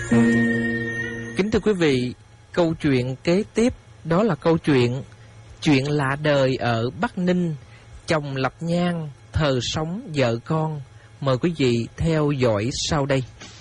Kính thưa quý vị, câu chuyện kế tiếp đó là câu chuyện lạ đời ở Bắc Ninh. Chồng lập nhang, thờ sống vợ con. Mời quý vị theo dõi sau đây.